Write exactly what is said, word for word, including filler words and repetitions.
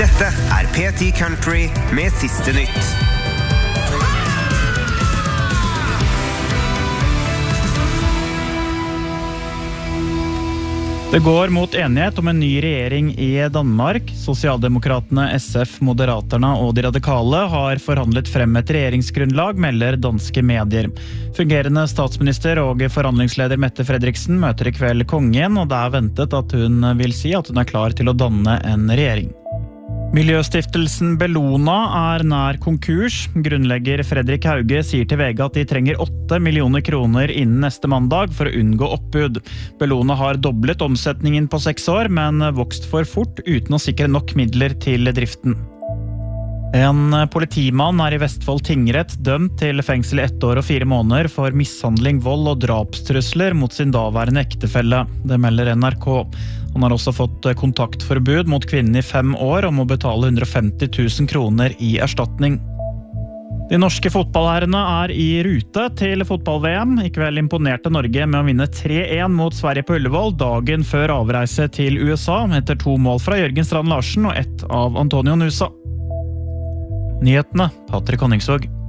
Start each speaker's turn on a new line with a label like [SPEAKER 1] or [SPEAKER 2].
[SPEAKER 1] Dette er P ti Country med siste nytt.
[SPEAKER 2] Det går mot enighet om en ny regjering i Danmark. Sosialdemokratene S F, Moderaterna og de radikale har forhandlet frem et regjeringsgrunnlag, melder danske medier. Fungerende statsminister og forhandlingsleder Mette Frederiksen møter i kveld kongen, og det er ventet at hun vil si at hun er klar til å danne en regjering. Miljøstiftelsen Bellona er nær konkurs. Grunnlegger Fredrik Hauge sier til V G at de trenger åtte millioner kroner innen neste mandag for å unngå oppbud. Bellona har doblet omsetningen på seks år, men vokst for fort uten å sikre nok midler til driften. En politimann er i Vestfold tingrett dømt til fengsel i ett år og fire måneder for mishandling, vold og drapstrusler mot sin daværende ektefelle. Det melder N R K. Han har også fått kontaktforbud mot kvinnen i fem år og må betale hundre og femti tusen kroner i erstatning. De norske fotballherrene er i rute til fotball-V M. I kveld imponerte Norge med å vinne tre en mot Sverige på Ullevål dagen før avreise til U S A, etter to mål fra Jørgen Strand Larsen og ett av Antonio Nusa. Nyhetene, Patrick Honningsvåg.